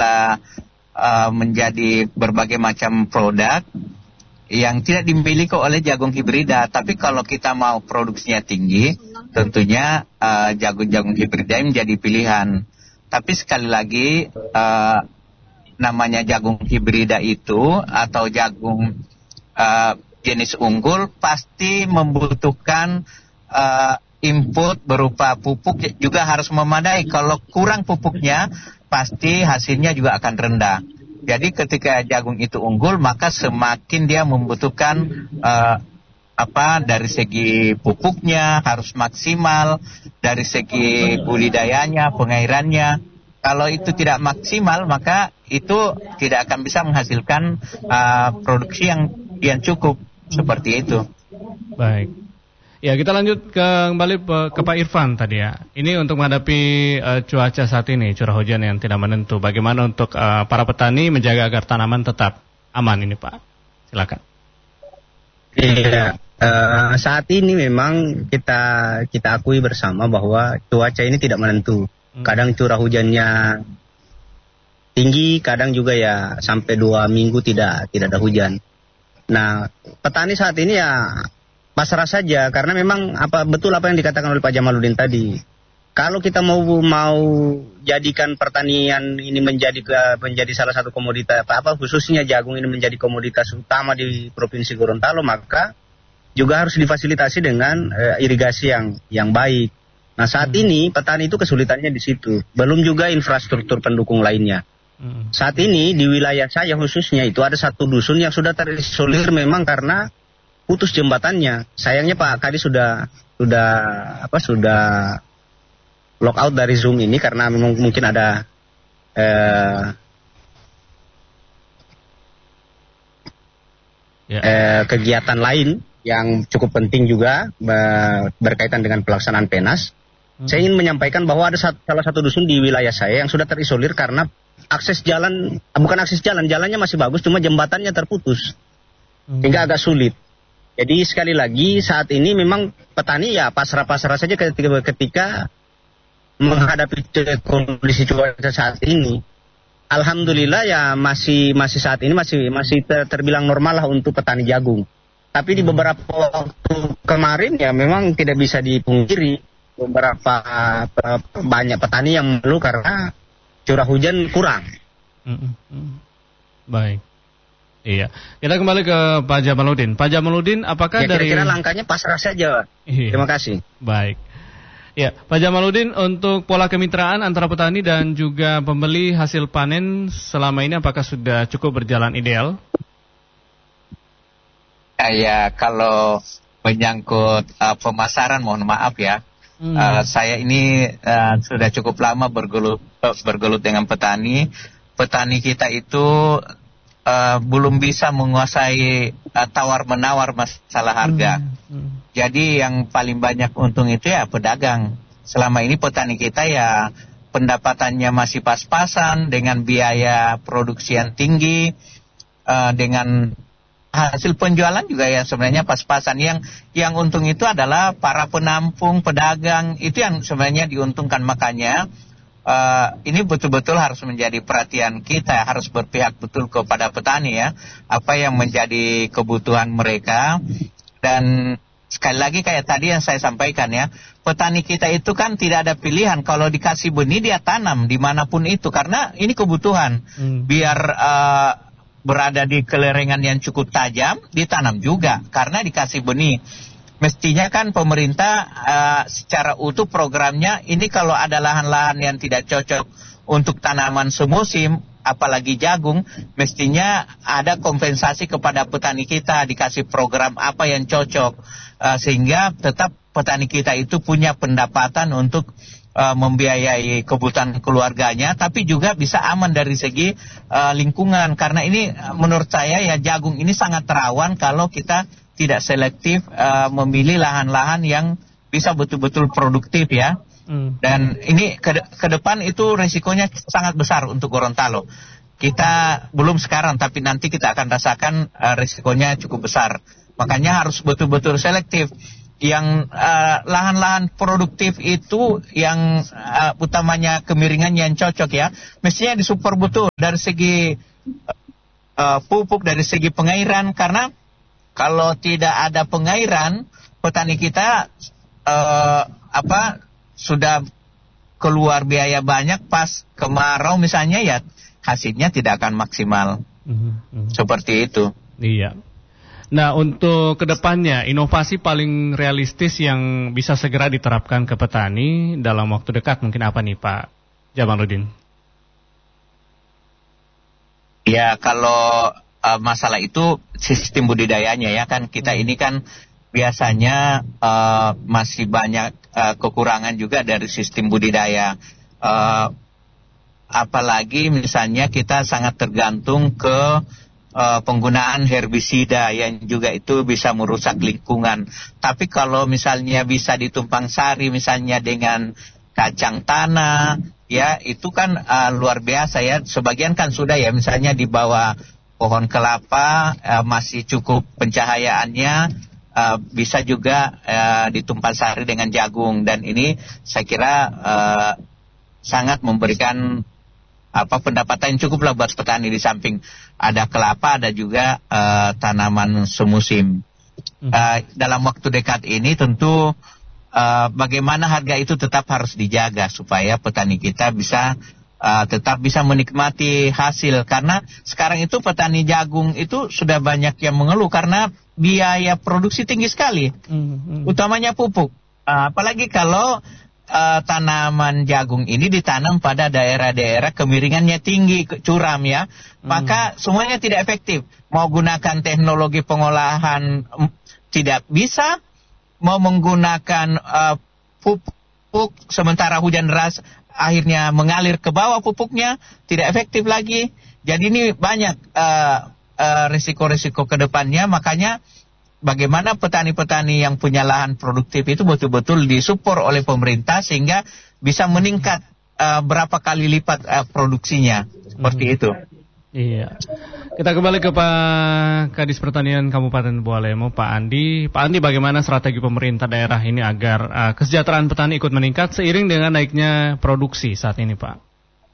kita menjadi berbagai macam produk yang tidak dimiliki oleh jagung hibrida. Tapi kalau kita mau produksinya tinggi, tentunya jagung-jagung hibrida menjadi pilihan. Tapi sekali lagi, namanya jagung hibrida itu atau jagung jenis unggul pasti membutuhkan input berupa pupuk juga harus memadai. Kalau kurang pupuknya, pasti hasilnya juga akan rendah. Jadi ketika jagung itu unggul, maka semakin dia membutuhkan dari segi pupuknya harus maksimal, dari segi budidayanya, pengairannya. Kalau itu tidak maksimal, maka itu tidak akan bisa menghasilkan produksi yang cukup seperti itu. Baik. Ya, kita lanjut kembali ke Pak Irfan tadi ya. Ini untuk menghadapi cuaca saat ini, curah hujan yang tidak menentu. Bagaimana untuk para petani menjaga agar tanaman tetap aman ini, Pak? Silakan. Iya, saat ini memang kita akui bersama bahwa cuaca ini tidak menentu. Kadang curah hujannya tinggi, kadang juga ya sampai 2 minggu tidak ada hujan. Nah, petani saat ini ya pasrah saja, karena memang betul apa yang dikatakan oleh Pak Jamaluddin tadi. Kalau kita mau jadikan pertanian ini menjadi salah satu komoditas khususnya jagung ini menjadi komoditas utama di Provinsi Gorontalo, maka juga harus difasilitasi dengan irigasi yang baik. Nah, saat ini petani itu kesulitannya di situ. Belum juga infrastruktur pendukung lainnya. Saat ini di wilayah saya khususnya itu ada satu dusun yang sudah terisolir memang karena putus jembatannya. Sayangnya Pak Kadi sudah lock out dari Zoom ini karena memang mungkin ada kegiatan lain yang cukup penting juga berkaitan dengan pelaksanaan PENAS. Saya ingin menyampaikan bahwa ada salah satu dusun di wilayah saya yang sudah terisolir karena jalannya masih bagus, cuma jembatannya terputus sehingga agak sulit. Jadi sekali lagi saat ini memang petani ya pasrah-pasrah saja ketika menghadapi kondisi cuaca saat ini. Alhamdulillah ya masih saat ini masih terbilang normal lah untuk petani jagung. Tapi di beberapa waktu kemarin ya memang tidak bisa dipungkiri beberapa banyak petani yang mengeluh karena curah hujan kurang. Baik. Iya. Kita kembali ke Pak Jamaluddin. Pak Jamaluddin, apakah kira-kira langkahnya pasrah saja? Iya. Terima kasih. Baik. Ya, Pak Jamaluddin, untuk pola kemitraan antara petani dan juga pembeli hasil panen selama ini apakah sudah cukup berjalan ideal? Ya, kalau menyangkut pemasaran, mohon maaf ya. Saya ini sudah cukup lama bergelut dengan petani. Petani kita itu belum bisa menguasai tawar-menawar masalah harga. Jadi yang paling banyak untung itu ya pedagang. Selama ini petani kita ya pendapatannya masih pas-pasan dengan biaya produksi yang tinggi, dengan hasil penjualan juga ya sebenarnya pas-pasan. Yang untung itu adalah para penampung, pedagang, itu yang sebenarnya diuntungkan. Makanya ini betul-betul harus menjadi perhatian kita, harus berpihak betul kepada petani ya, apa yang menjadi kebutuhan mereka. Dan sekali lagi kayak tadi yang saya sampaikan ya, petani kita itu kan tidak ada pilihan, kalau dikasih benih dia tanam dimanapun itu, karena ini kebutuhan. Biar berada di kelerengan yang cukup tajam, ditanam juga, karena dikasih benih. Mestinya kan pemerintah secara utuh programnya ini kalau ada lahan-lahan yang tidak cocok untuk tanaman semusim, apalagi jagung, mestinya ada kompensasi kepada petani kita, dikasih program apa yang cocok, sehingga tetap petani kita itu punya pendapatan untuk membiayai kebutuhan keluarganya, tapi juga bisa aman dari segi lingkungan. Karena ini menurut saya ya jagung ini sangat rawan kalau kita tidak selektif memilih lahan-lahan yang bisa betul-betul produktif ya. Dan ini ke depan itu resikonya sangat besar untuk Gorontalo. Kita belum sekarang, tapi nanti kita akan rasakan resikonya cukup besar. Makanya harus betul-betul selektif. yang lahan-lahan produktif itu yang utamanya kemiringan yang cocok ya, mestinya disupport betul dari segi pupuk, dari segi pengairan, karena kalau tidak ada pengairan, petani kita sudah keluar biaya banyak pas kemarau misalnya, ya hasilnya tidak akan maksimal. Seperti itu. Iya. Nah, untuk kedepannya, inovasi paling realistis yang bisa segera diterapkan ke petani dalam waktu dekat mungkin apa nih Pak Jamaluddin? Ya, kalau masalah itu sistem budidayanya ya kan, kita ini kan biasanya masih banyak kekurangan juga dari sistem budidaya. Apalagi misalnya kita sangat tergantung ke penggunaan herbisida yang juga itu bisa merusak lingkungan. Tapi kalau misalnya bisa ditumpang sari misalnya dengan kacang tanah, ya itu kan luar biasa ya. Sebagian kan sudah ya, misalnya di bawah pohon kelapa masih cukup pencahayaannya, bisa juga ditumpang sari dengan jagung. Dan ini saya kira sangat memberikan pendapatan yang cukup lah buat petani. Di samping ada kelapa, ada juga tanaman semusim. Dalam waktu dekat ini tentu bagaimana harga itu tetap harus dijaga supaya petani kita bisa tetap bisa menikmati hasil. Karena sekarang itu petani jagung itu sudah banyak yang mengeluh karena biaya produksi tinggi sekali, utamanya pupuk. Apalagi kalau tanaman jagung ini ditanam pada daerah-daerah kemiringannya tinggi, curam ya, maka semuanya tidak efektif. Mau gunakan teknologi pengolahan tidak bisa, mau menggunakan pupuk sementara hujan deras akhirnya mengalir ke bawah pupuknya, tidak efektif lagi. Jadi ini banyak risiko-risiko ke depannya, makanya bagaimana petani-petani yang punya lahan produktif itu betul-betul disupport oleh pemerintah sehingga bisa meningkat berapa kali lipat produksinya. Seperti itu. Iya. Kita kembali ke Pak Kadis Pertanian Kabupaten Bualemo, Pak Andi. Pak Andi, bagaimana strategi pemerintah daerah ini agar kesejahteraan petani ikut meningkat seiring dengan naiknya produksi saat ini, Pak?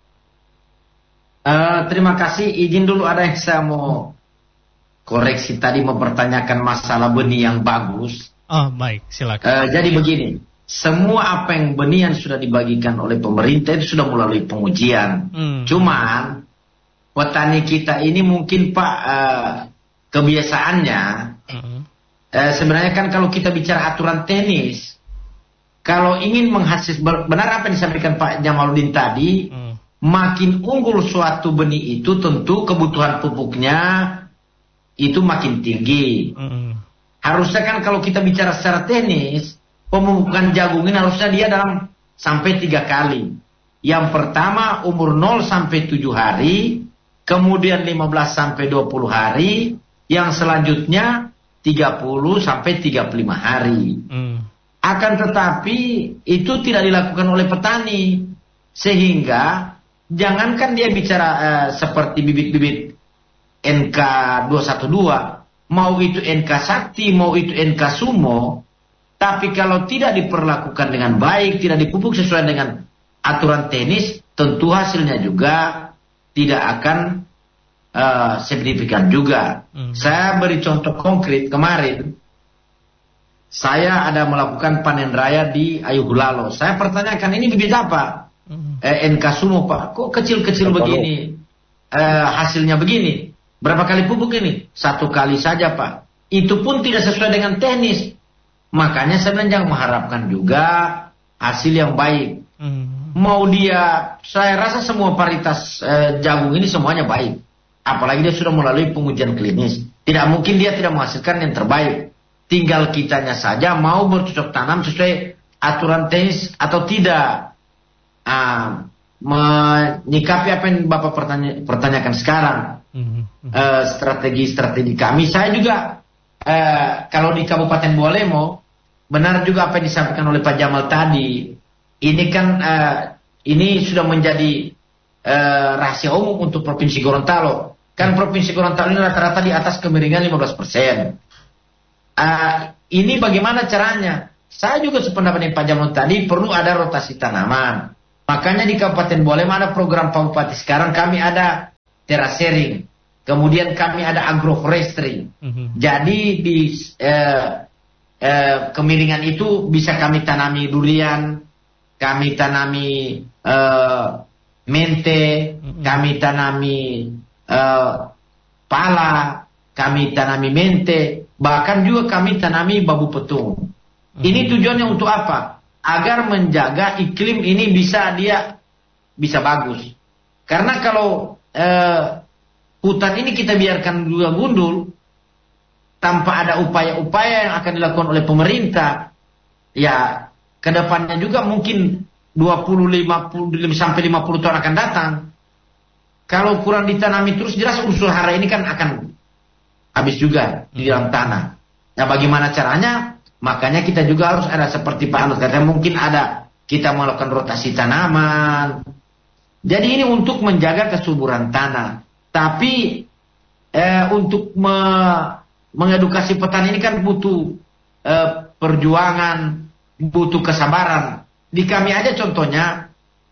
Terima kasih. Izin dulu, ada yang saya mau koreksi tadi, mempertanyakan masalah benih yang bagus. Oh, baik, silakan. Jadi begini, semua apa yang benih yang sudah dibagikan oleh pemerintah itu sudah melalui pengujian. Cuman petani kita ini mungkin Pak kebiasaannya sebenarnya kan kalau kita bicara aturan teknis, kalau ingin menghasilkan, benar apa yang disampaikan Pak Jamaluddin tadi, makin unggul suatu benih itu tentu kebutuhan pupuknya itu makin tinggi. Harusnya kan kalau kita bicara secara teknis, pemupukan jagung ini harusnya dia dalam sampai 3 kali. Yang pertama umur 0 sampai 7 hari, kemudian 15 sampai 20 hari, yang selanjutnya 30 sampai 35 hari. Akan tetapi itu tidak dilakukan oleh petani, sehingga jangankan dia bicara seperti bibit-bibit NK212, mau itu NK Sakti, mau itu NK Sumo, tapi kalau tidak diperlakukan dengan baik, tidak dipupuk sesuai dengan aturan teknis, tentu hasilnya juga tidak akan signifikan juga. Saya beri contoh konkret, kemarin saya ada melakukan panen raya di Ayuhulalo. Saya pertanyakan, ini bibit apa? NK Sumo, Pak, kok kecil-kecil begini, hasilnya begini. Berapa kali pupuk ini? 1 kali saja, Pak. Itu pun tidak sesuai dengan teknis. Makanya sebenarnya mengharapkan juga hasil yang baik. Mau dia, saya rasa semua varietas jagung ini semuanya baik. Apalagi dia sudah melalui pengujian klinis. Tidak mungkin dia tidak menghasilkan yang terbaik. Tinggal kitanya saja mau bercocok tanam sesuai aturan teknis atau tidak. Menyikapi apa yang Bapak pertanyakan sekarang. Strategi kami, saya juga kalau di Kabupaten Bualemo benar juga apa yang disampaikan oleh Pak Jamal tadi. Ini kan ini sudah menjadi rahasia umum untuk Provinsi Gorontalo. Kan Provinsi Gorontalo ini rata-rata di atas kemiringan 15%. ini bagaimana caranya? Saya juga sependapat dengan Pak Jamal tadi, perlu ada rotasi tanaman. Makanya di Kabupaten Bolem ada program Pak Bupati. Sekarang kami ada terasering. Kemudian kami ada agroforestry. Jadi di kemiringan itu bisa kami tanami durian, kami tanami mente, kami tanami pala, kami tanami mente, bahkan juga kami tanami babu petung. Ini tujuannya untuk apa? Agar menjaga iklim ini bisa bagus. Karena kalau hutan ini kita biarkan juga gundul tanpa ada upaya-upaya yang akan dilakukan oleh pemerintah, ya kedepannya juga mungkin 20-50 sampai 50 tahun akan datang. Kalau kurang ditanami terus, jelas unsur hara ini kan akan habis juga di dalam tanah. Nah, bagaimana caranya? Makanya kita juga harus ada seperti Pak Anut katanya, mungkin ada kita melakukan rotasi tanaman. Jadi ini untuk menjaga kesuburan tanah. Tapi untuk mengedukasi petani ini kan butuh perjuangan, butuh kesabaran. Di kami aja contohnya,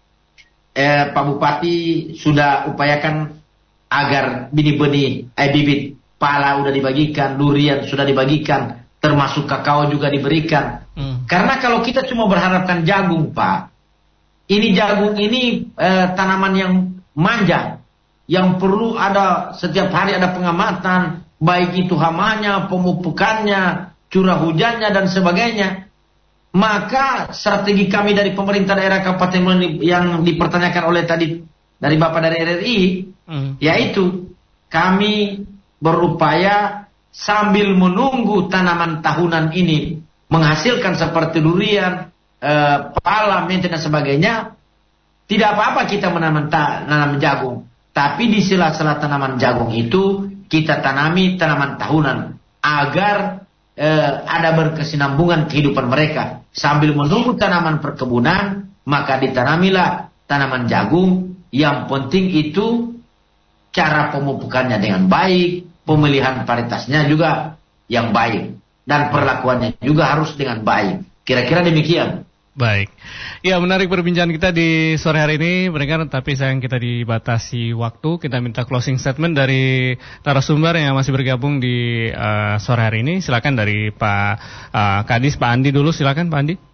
Pak Bupati sudah upayakan agar benih-benih, bibit pala sudah dibagikan, durian sudah dibagikan, termasuk kakao juga diberikan. Karena kalau kita cuma berharapkan jagung, Pak, ini jagung ini tanaman yang manja, yang perlu ada setiap hari ada pengamatan, baik itu hamanya, pemupukannya, curah hujannya dan sebagainya. Maka strategi kami dari pemerintah daerah Kabupaten Bolem yang dipertanyakan oleh tadi dari Bapak dari RRI, yaitu kami berupaya sambil menunggu tanaman tahunan ini menghasilkan seperti durian, pala, mente dan sebagainya, tidak apa-apa kita menanam jagung. Tapi di sela-sela tanaman jagung itu kita tanami tanaman tahunan agar ada berkesinambungan kehidupan mereka. Sambil menunggu tanaman perkebunan, maka ditanamilah tanaman jagung. Yang penting itu cara pemupukannya dengan baik, pemilihan varietasnya juga yang baik, dan perlakuannya juga harus dengan baik. Kira-kira demikian. Baik. Ya, menarik perbincangan kita di sore hari ini, pendengar, tapi sayang kita dibatasi waktu. Kita minta closing statement dari narasumber yang masih bergabung di sore hari ini. Silakan dari Pak Kadis, Pak Andi dulu, silakan Pak Andi.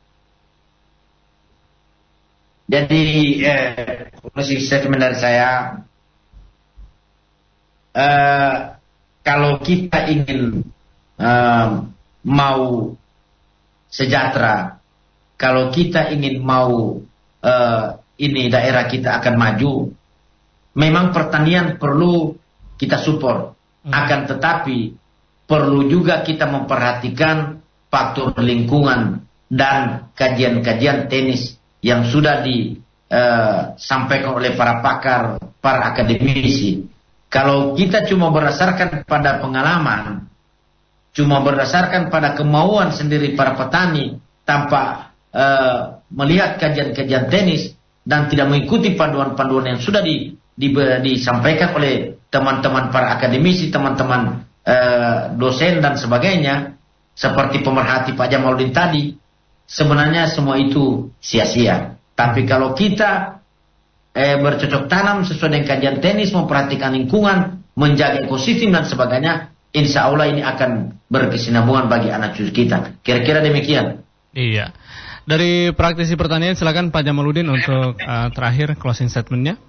Jadi closing statement dari saya, kalau kita ingin mau sejahtera, kalau kita ingin mau ini daerah kita akan maju, memang pertanian perlu kita support. Akan tetapi perlu juga kita memperhatikan faktor lingkungan dan kajian-kajian teknis yang sudah disampaikan oleh para pakar, para akademisi. Kalau kita cuma berdasarkan pada pengalaman, cuma berdasarkan pada kemauan sendiri para petani, tanpa melihat kajian-kajian teknis dan tidak mengikuti panduan-panduan yang sudah disampaikan oleh teman-teman para akademisi, teman-teman dosen dan sebagainya, seperti pemerhati Pak Jamaluddin tadi, sebenarnya semua itu sia-sia. Tapi kalau kita bercocok tanam sesuai dengan kajian teknis, memperhatikan lingkungan, menjaga ekosistem dan sebagainya, insya Allah ini akan berkesinambungan bagi anak cucu kita. Kira-kira demikian. Iya. Dari praktisi pertanian, silakan Pak Jamaluddin untuk terakhir closing statement-nya.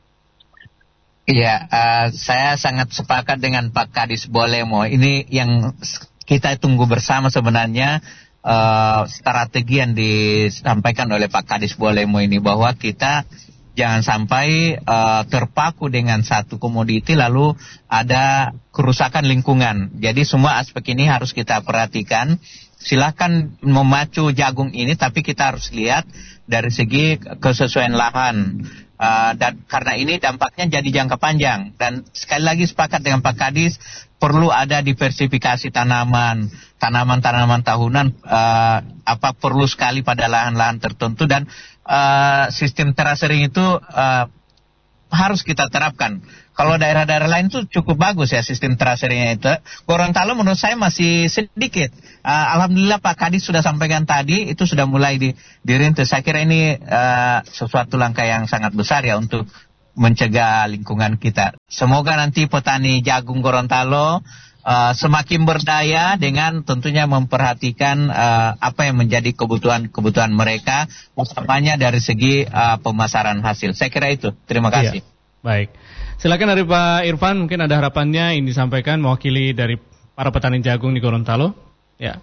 Iya, saya sangat sepakat dengan Pak Kadis Bolemo. Ini yang kita tunggu bersama sebenarnya, strategi yang disampaikan oleh Pak Kadis Bolemo ini, bahwa kita jangan sampai terpaku dengan satu komoditi lalu ada kerusakan lingkungan. Jadi semua aspek ini harus kita perhatikan. Silahkan memacu jagung ini, tapi kita harus lihat dari segi kesesuaian lahan. Dan karena ini dampaknya jadi jangka panjang. Dan sekali lagi sepakat dengan Pak Kadis, perlu ada diversifikasi tanaman tahunan, perlu sekali pada lahan-lahan tertentu, dan sistem terasering itu harus kita terapkan. Kalau daerah-daerah lain tuh cukup bagus ya sistem tracernya itu. Gorontalo menurut saya masih sedikit. Alhamdulillah Pak Kadis sudah sampaikan tadi, itu sudah mulai dirintis. Saya kira ini sesuatu langkah yang sangat besar ya untuk mencegah lingkungan kita. Semoga nanti petani jagung Gorontalo semakin berdaya dengan tentunya memperhatikan apa yang menjadi kebutuhan mereka, utamanya dari segi pemasaran hasil. Saya kira itu. Terima kasih. Ya, baik. Silakan dari Pak Irfan, mungkin ada harapannya yang disampaikan mewakili dari para petani jagung di Gorontalo. Ya.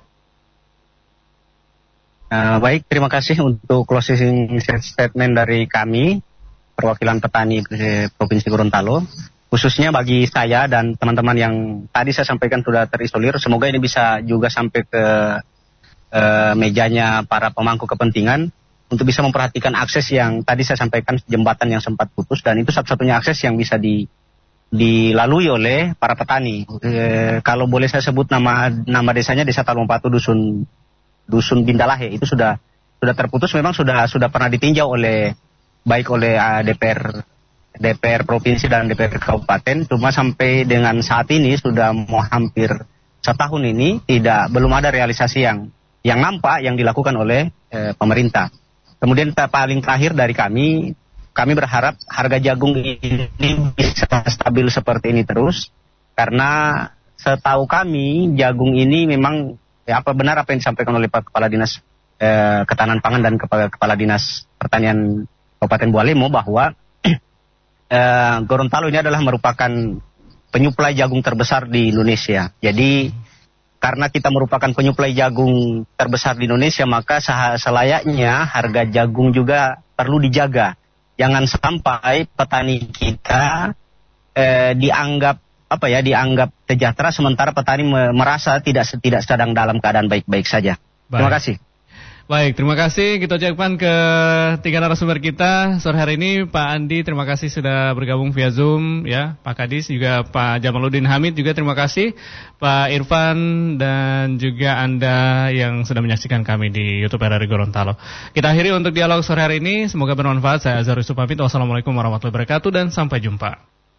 Baik, terima kasih untuk closing statement dari kami, perwakilan petani Provinsi Gorontalo. Khususnya bagi saya dan teman-teman yang tadi saya sampaikan sudah terisolir, semoga ini bisa juga sampai ke mejanya para pemangku kepentingan untuk bisa memperhatikan akses yang tadi saya sampaikan, jembatan yang sempat putus, dan itu satu-satunya akses yang bisa dilalui oleh para petani. Kalau boleh saya sebut nama desanya, Desa Talompatu, Dusun Bindalahe, itu sudah terputus, memang sudah pernah ditinjau baik oleh DPR Provinsi dan DPR Kabupaten, cuma sampai dengan saat ini sudah mau hampir setahun ini belum ada realisasi yang nampak yang dilakukan oleh pemerintah. Kemudian paling terakhir dari kami berharap harga jagung ini bisa stabil seperti ini terus, karena setahu kami jagung ini memang benar apa yang disampaikan oleh Pak Kepala Dinas Ketahanan Pangan dan Kepala Dinas Pertanian Kabupaten Bualemo bahwa Gorontalo ini adalah merupakan penyuplai jagung terbesar di Indonesia. Jadi karena kita merupakan penyuplai jagung terbesar di Indonesia, maka selayaknya harga jagung juga perlu dijaga. Jangan sampai petani kita dianggap sejahtera sementara petani merasa tidak sedang dalam keadaan baik-baik saja. Terima kasih. Baik, terima kasih. Kita ucapkan ke tiga narasumber kita sore hari ini. Pak Andi, terima kasih sudah bergabung via Zoom, ya. Pak Kadis, juga Pak Jamaluddin Hamid, juga terima kasih. Pak Irfan dan juga Anda yang sudah menyaksikan kami di YouTube RRI Gorontalo. Kita akhiri untuk dialog sore hari ini. Semoga bermanfaat. Saya Azhar Yusuf pamit. Wassalamualaikum warahmatullahi wabarakatuh dan sampai jumpa.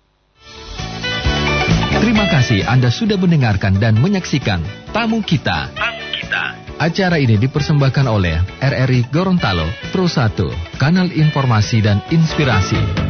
Terima kasih Anda sudah mendengarkan dan menyaksikan Tamu Kita. Acara ini dipersembahkan oleh RRI Gorontalo, Pro 1, Kanal Informasi dan Inspirasi.